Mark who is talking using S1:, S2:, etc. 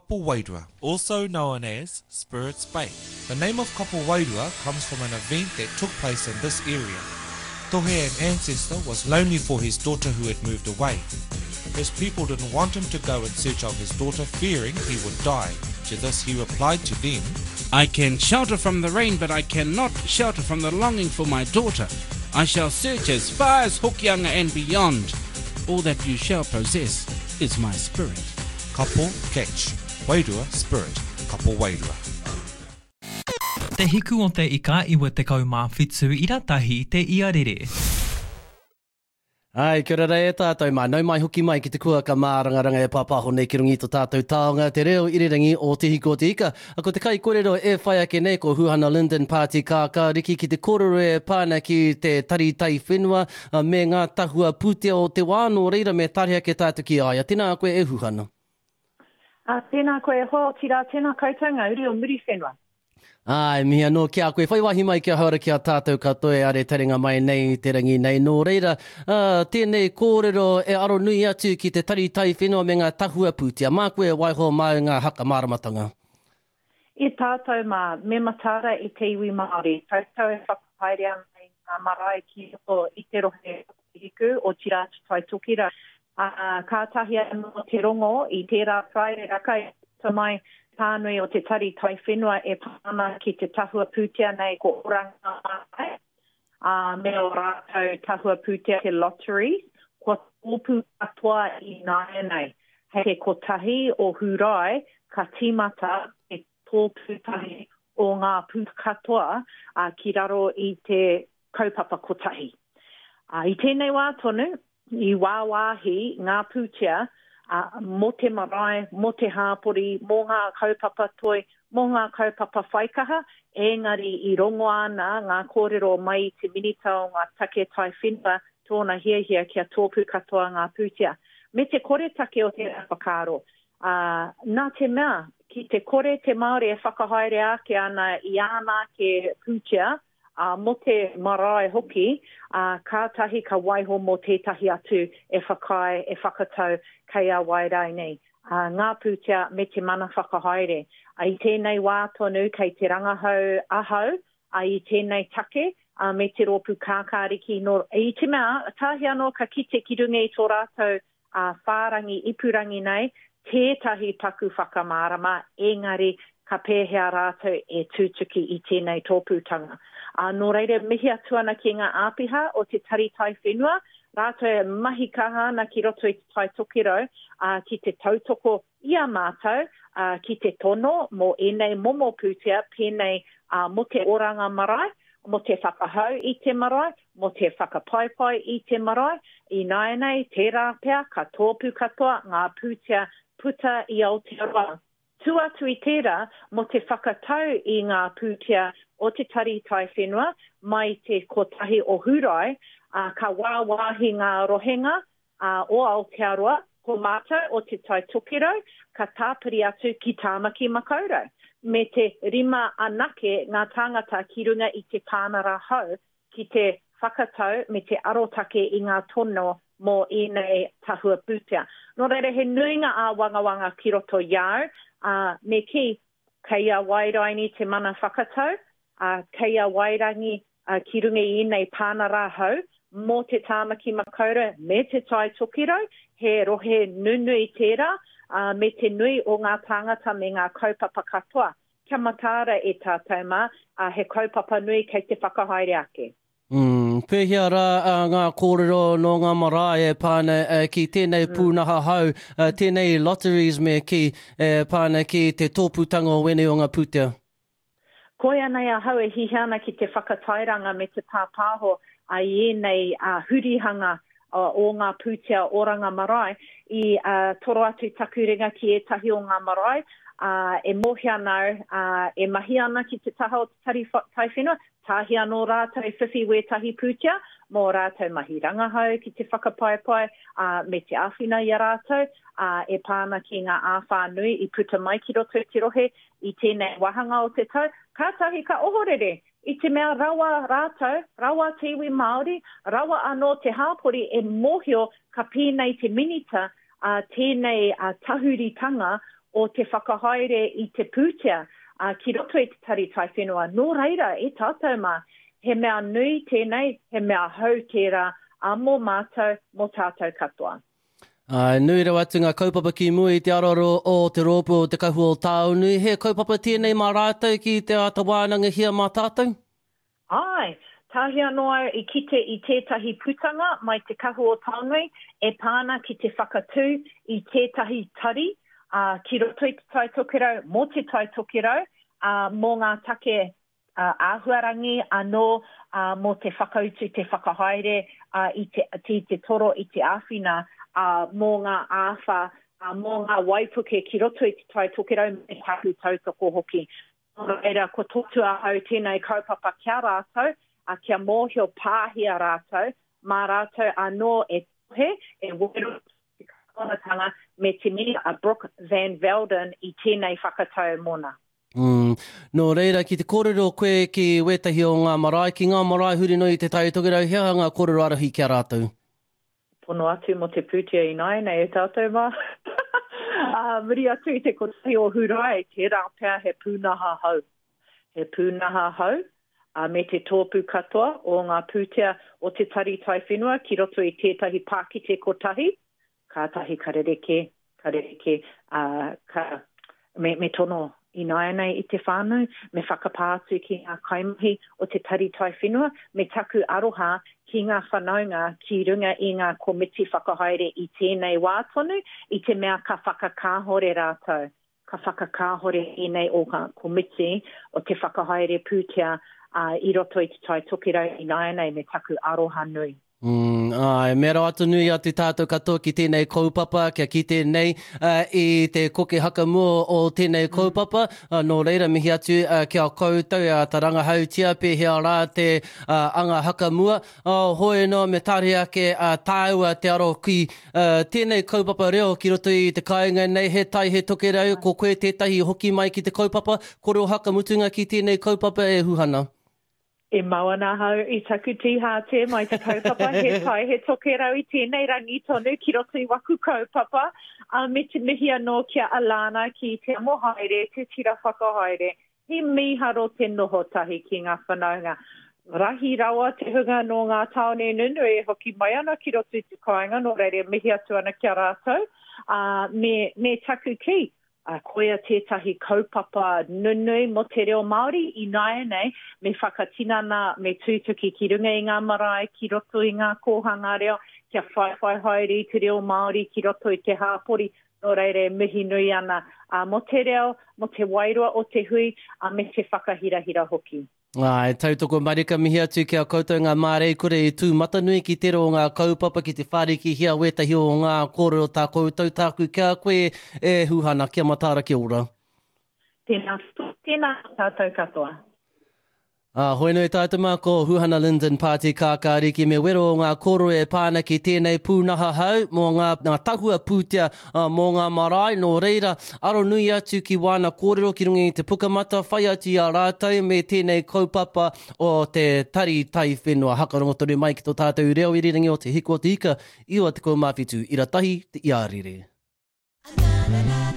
S1: Kapo Wairua, also known as Spirit's Bay. The name of Kapo Wairua comes from an event that took place in this area. Tohe, an ancestor, was lonely for his daughter who had moved away. His people didn't want him to go in search of his daughter, fearing he would die. To this he replied to them,
S2: I can shelter from the rain, but I cannot shelter from the longing for my daughter. I shall search as far as Hokianga and beyond. All that you shall possess is my spirit.
S1: Kapo catch, Wairua spirit, Kapo Wairua.
S3: Te hiku o te ika iwa te kaumāwhitu i ratahi te iarere.
S4: Ai, kia ora e tātou mai. Nau mai hoki mai ki te kua ka mārangaranga e pāpāho nei ki rungi tō tātou taonga. Te reo irirangi o te hiko o te ika. A ko te kai kōrero e whai ake nei ko Huhana Linden Party Kāka Riki ki te kōrero e pāna ki te tari tai whenua me ngā tahua pūtea o te wāno reira me tari ake tātou ki aia. Tēnā koe e Huhana.
S5: Tēnā koe ho, tira tēnā kautanga uri o muri whenua.
S4: Ai, mihi anō kia koe. Whai wahi mai kia haura kia tātou katoe are taringa mai nei te rangi nei. Nō reira, tēnei kōrero e aro nui atu ki te tari tai whenua me ngā tahua pūtea. Mā koe waiho mai ngā haka māramatanga.
S5: I tātou mā, me matara i te iwi Māori. Tātou e whakahaere mai a marae ki o i te rohe hiku o Tiratu Tai Tokira. Kātahi anō te rongo i tērā whaere raka e tamai pānui o te tari tai whenua e pāna ki te tahua pūtea nei ko oranga mai. Me o rātou tahua pūtea te lottery, ko tōpū katoa i nāia nei. Hei te kotahi o hurai ka tīmata e tōpū tahi o ngā pū katoa ki raro i te kaupapa kotahi. I tēnei wā tonu, i wāwāhi ngā pūtea, mo te marae, mo te hāpori, mo ngā kaupapa toi, mo ngā kaupapa whaikaha, engari i rongo ana ngā kōrero mai te minita o ngā take tai whenua tōna hiahia kia tōpū katoa ngā pūtea. Me te kore take o te whakaro. Nā te mea, ki te kore te Māori e whakahaere ake ana i ana ke pūtea, mo te marae hoki, kātahi ka waiho mo tētahi atu e whakai, e whakatau kei a wairai nei. Ngā pūtea me te mana whakahaere. I tēnei wā tonu kei te rangahau ahau, i tēnei take, me te rōpū kākāriki. I te mea, tāhi anō ka kite ki runga i tō rātou whārangi, ipurangi nei, tētahi taku whakamārama, engari ka pēhea rātou e tūtuki i tēnei tōpūtanga. Nō reire, mihi atu ana ki ngā āpiha o te tari tai whenua, rātou e mahi kaha na ki roto i te tai tokiro, ki te tautoko ia mātou, ki te tono, mo enei momo pūtea, pēnei mo te oranga marae, mo te whakahau i te marae, mo te whakapaipai i te marae, i nāianei, tērā pea, ka tōpū katoa, ngā pūtea puta i Aotearoa. Tuatu i tērā, mo te whakatau i ngā pūtea o te tari tai whenua, mai te kotahi o hurai, ka wāwāhi ngā rohenga o Aotearoa, ko mātou o te tai tokiro, ka tāpiri atu ki tāmaki makaurau. Me te rima anake ngā tāngata ki runga i te pānara hau, ki te whakatau me te arotake i ngā tono mō enei tahua pūtea. Nō reira, he nuinga a wangawanga ki roto iau, me ki kei a wairaini te mana whakatau, kei a wairangi ki runga i nei pānara hau, mō te tāmaki makaura, me te tai tokiro, he rohe nunui tērā, me te nui o ngā tāngata me ngā kaupapa katoa. Kia matāra e tātou mā, he kaupapa nui kei te whakahaere ake.
S4: Pēhia rā ngā kōrero no ngā marae pāna ki tēnei pūnaha hau, tēnei lotteries me ki pāna ki te tōpūtanga o wene o ngā pūtea.
S5: Koe anei a hau e hihana ki te whakatairanga me te tāpāho a ienei hurihanga o ngā pūtea oranga marae i toro atu takurenga ki e tahi o ngā marae, e mohi anau, e mahi ana ki te taha o te tari tai whenua, tahi anō rātou e whiwhi we tahi pūtea, mō rātou mahi rangahau ki te whakapaipai, me te āwhina i a rātou, e pāna ki ngā āwhānui i puta mai ki roto te rohe, i tēnei wahanga o te tau, kātahi ka ohorere, i te mea rawa rātou, rawa te iwi Māori, rawa anō te hāpori e mohio ka pēnei te minita, tēnei tahuritanga o te whakahaere I te pūtea ki roto I te tari tai whenua. Nō reira, e tātou mā, he mea nui tēnei, he mea hau tērā, mō mātou, mō tātou katoa.
S4: Nui rau atu ngā kaupapa ki mui te aroro o te rōpu o te kahu o Tāunui. He kaupapa tēnei mā rātou ki te atawānanga hia mā tātou?
S5: Ai, tāhia noa I kite I tētahi putanga mai te kahu o Tāunui, e pāna ki te whakatū I tētahi tari, ki roto I te tai tokerau, mō te tai tokerau, mō ngā take āhuarangi anō mō te whakautu, te whakahaere, I te toro, I te āwhina, mō ngā āwha, mō ngā waipuke ki roto I te tai tokerau me tahu tautoko hoki. Reira, ko tōtu ahau tēnei kaupapa kia rātou, kia mōhio pāhia rātou, mā rātou anō e tohe, e weru te kakonatanga me te mea a Brooke Van Velden I tēnei whakatau mona.
S4: Nō reira, ki te kōrero koe ki wetahi o ngā marae, ki ngā marae huri noi te tai tokerau, hea ngā kōrero arahi kia rātou?
S5: Pono atu mo te pūtea I nai, nei e tātou mā. Muri atu I te kotahi o hurai, te rāpea he pūnaha hau. He pūnaha hau, me te tōpū katoa o ngā pūtea o te tari tai whenua, ki roto I tētahi pākite kotahi, kātahi karereke, me tono I nai I te whānau, me whakapātu ki ngā kaimahi o te tari tai whenua, me taku aroha ki ngā whanaunga ki runga I ngā komiti whakahaere I tēnei wātonu, I te mea ka whakakāhore rātou. Ka whakakāhore I nei o ngā komiti o te whakahaere pūtea I roto I te tai tokerau I nai me taku aroha nui.
S4: Me rau atu nui atu tātou katoa ki tēnei kaupapa, kia ki tēnei I te koke haka mua o tēnei kaupapa. Nō reira mihi atu kia koutou ta ranga hautia pēhea rā te anga haka mua. Hoi no me tāre ake tāua te aro ki tēnei kaupapa reo ki roto I te kāinga nei, he tai he toke rau, ko koe tētahi hoki mai ki te kaupapa, kore o haka mutunga ki tēnei kaupapa e huhana.
S5: E mawana hau I taku tīhā te mai te kaupapa, he tai he toke rau I tēnei rangi tonu ki roto I waku kaupapa, me te mihi anō kia alana ki te amo haere, te tira whakahaere, he miharo te noho tahi ki ngā whanaunga. Rahi rawa te hunga no ngā taone nunu e hoki mai ana ki roto I te kāinga, no reire mihi atu ana kia rātou, me taku ki. Koia tētahi kaupapa nunui mo te reo Māori I nai nei, me whakatinana, me tūtuki ki runga I ngā marae, ki roto I ngā kōhanga reo, kia whai haere I te reo Māori, ki roto I te hāpori, no reire mihi nui ana. Mo te reo, mo te wairua o te hui, me te whakahirahira hoki.
S4: Tautoko marika mihi atu kia koutou ngā mārei kore I tū matanui ki te reo ngā kaupapa ki te whāriki hia wetahi o ngā kōrero tā koutou tāku kia koe e huhana kia matāra kia ora.
S5: Tēnā tātou katoa.
S4: Hoi noi tātou mā ko Huhana Linden Pāti Kākāriki me wero o ngā koro e pāna ki tēnei pūnaha hau mō ngā tahua pūtea mō ngā marae. Nō reira, aro nui atu ki wāna kōrero ki runga I te pukamata, whai atu I a rātou me tēnei kaupapa o te tari tai whenua. Hakarongo tonu mai ki tō tātou reo irirangi o te hiko o te ika, I o te kaumāwhitu, I ratahi te iārire.